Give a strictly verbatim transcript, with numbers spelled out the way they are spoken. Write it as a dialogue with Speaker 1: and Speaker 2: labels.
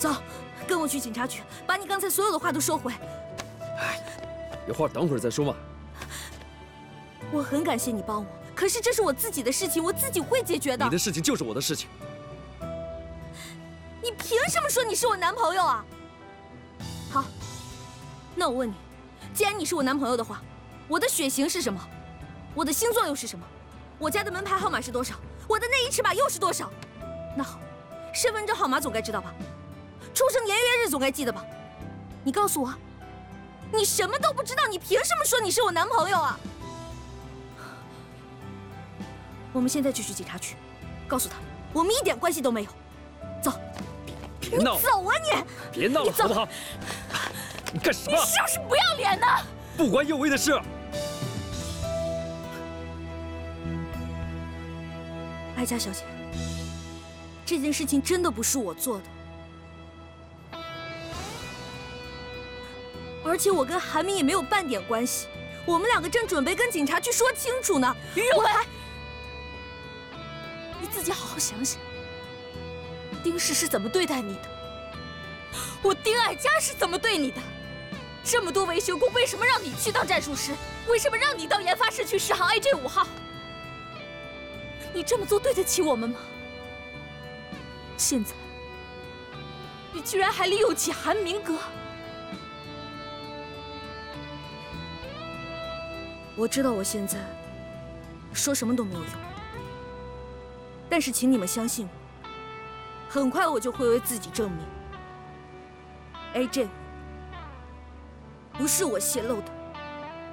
Speaker 1: 走，跟我去警察局，把你刚才所有的话都收回。
Speaker 2: 哎，有话等会儿再说嘛。
Speaker 1: 我很感谢你帮我，可是这是我自己的事情，我自己会解决的。
Speaker 2: 你的事情就是我的事情。
Speaker 1: 你凭什么说你是我男朋友啊？好，那我问你，既然你是我男朋友的话，我的血型是什么？我的星座又是什么？我家的门牌号码是多少？我的内衣尺码又是多少？那好，身份证号码总该知道吧？出生年月日总该记得吧？你告诉我，你什么都不知道，你凭什么说你是我男朋友啊？我们现在就去警察局，告诉他我们一点关系都没有。走，
Speaker 2: 别闹了，
Speaker 1: 你走啊你！
Speaker 2: 别闹了，好不好？你干什么？
Speaker 1: 你是不是不要脸呢？
Speaker 2: 不关佑威的事。
Speaker 1: 哀家小姐，这件事情真的不是我做的，而且我跟韩明也没有半点关系。我们两个正准备跟警察局说清楚呢。于有为，你自己好好想想，丁氏是怎么对待你的？我丁爱家是怎么对你的？这么多维修工，为什么让你去当战术师？为什么让你到研发室去试航 A J 五号？你这么做对得起我们吗？现在，你居然还利用起韩明哥！我知道我现在说什么都没有用，但是请你们相信我，很快我就会为自己证明 ，A J 不是我泄露的。